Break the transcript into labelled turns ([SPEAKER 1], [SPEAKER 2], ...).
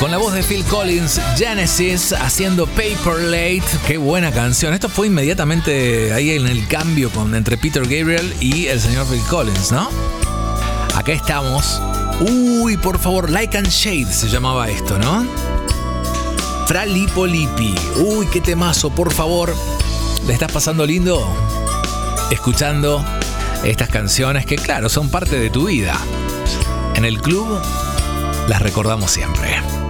[SPEAKER 1] Con la voz de Phil Collins, Genesis haciendo Paper Late. Qué buena canción. Esto fue inmediatamente ahí en el cambio entre Peter Gabriel y el señor Phil Collins, ¿no? Acá estamos. Uy, por favor, Like and Shade se llamaba esto, ¿no? Fra Lippo Lippi. Uy, qué temazo, por favor. ¿Le estás pasando lindo? Escuchando estas canciones que, claro, son parte de tu vida. En el club las recordamos siempre.